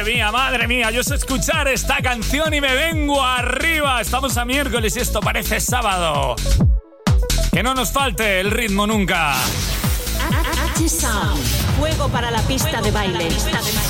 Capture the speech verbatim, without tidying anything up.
Madre mía, madre mía, yo sé escuchar esta canción y me vengo arriba. Estamos a miércoles y esto parece sábado. Que no nos falte el ritmo nunca. H-Sound, juego para la pista de baile.